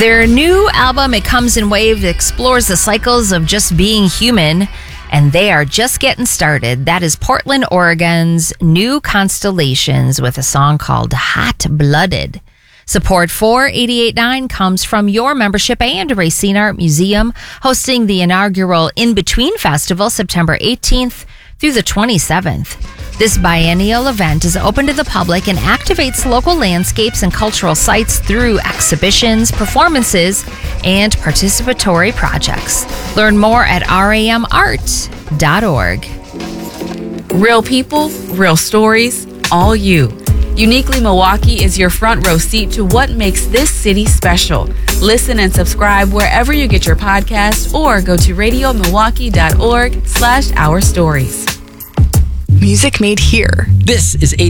Their new album, It Comes in Waves, explores the cycles of just being human, and they are just getting started. That is Portland, Oregon's New Constellations with a song called Hot Blooded. Support for 88.9 comes from your membership and Racine Art Museum, hosting the inaugural In Between Festival September 18th through the 27th. This biennial event is open to the public and activates local landscapes and cultural sites through exhibitions, performances, and participatory projects. Learn more at ramart.org. Real people, real stories, all you. Uniquely Milwaukee is your front row seat to what makes this city special. Listen and subscribe wherever you get your podcasts or go to radiomilwaukee.org/ourstories. Music made here. This is 88.